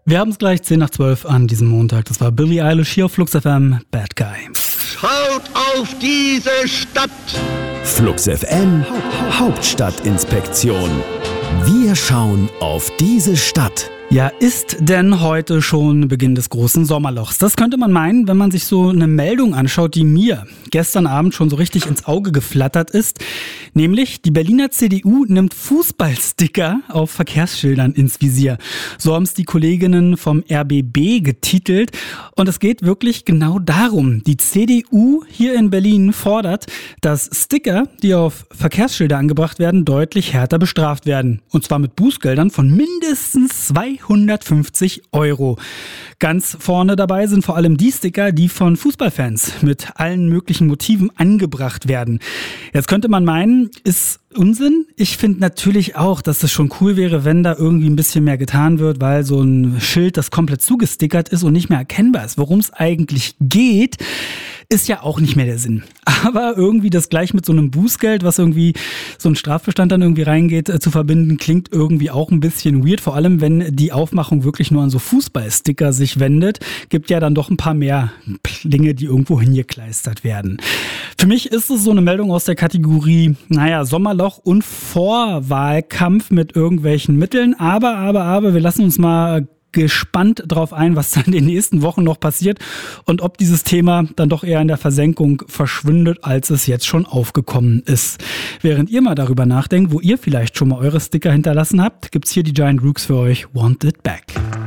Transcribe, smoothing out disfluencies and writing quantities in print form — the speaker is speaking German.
Wir haben es gleich 10 nach 12 an diesem Montag. Das war Billie Eilish hier auf Flux FM, Bad Guy. Schaut auf diese Stadt! Flux FM Hauptstadtinspektion. Wir schauen auf diese Stadt. Ja, ist denn heute schon Beginn des großen Sommerlochs? Das könnte man meinen, wenn man sich so eine Meldung anschaut, die mir gestern Abend schon so richtig ins Auge geflattert ist. Nämlich, die Berliner CDU nimmt Fußballsticker auf Verkehrsschildern ins Visier. So haben es die Kolleginnen vom RBB getitelt. Und es geht wirklich genau darum. Die CDU hier in Berlin fordert, dass Sticker, die auf Verkehrsschilder angebracht werden, deutlich härter bestraft werden. Und zwar mit Bußgeldern von mindestens 250 €. Ganz vorne dabei sind vor allem die Sticker, die von Fußballfans mit allen möglichen Motiven angebracht werden. Jetzt könnte man meinen, ist Unsinn. Ich finde natürlich auch, dass es schon cool wäre, wenn da irgendwie ein bisschen mehr getan wird, weil so ein Schild, das komplett zugestickert ist und nicht mehr erkennbar ist, worum es eigentlich geht, ist ja auch nicht mehr der Sinn. Aber irgendwie das gleich mit so einem Bußgeld, was irgendwie so ein Strafbestand dann irgendwie reingeht, zu verbinden, klingt irgendwie auch ein bisschen weird. Vor allem, wenn die Aufmachung wirklich nur an so Fußballsticker sich wendet, gibt ja dann doch ein paar mehr Dinge, die irgendwo hingekleistert werden. Für mich ist es so eine Meldung aus der Kategorie, Sommerloch und Vorwahlkampf mit irgendwelchen Mitteln. Aber wir lassen uns mal gespannt drauf ein, was dann in den nächsten Wochen noch passiert und ob dieses Thema dann doch eher in der Versenkung verschwindet, als es jetzt schon aufgekommen ist. Während ihr mal darüber nachdenkt, wo ihr vielleicht schon mal eure Sticker hinterlassen habt, gibt's hier die Giant Rooks für euch. Want It Back.